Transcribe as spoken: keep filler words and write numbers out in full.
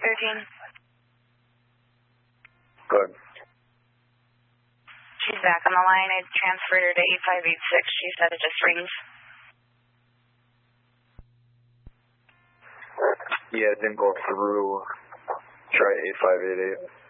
thirteen. Good. She's back on the line. I transferred her to eight five eight six. She said it just rings. Yeah, it didn't go through. Try eight five eight eight.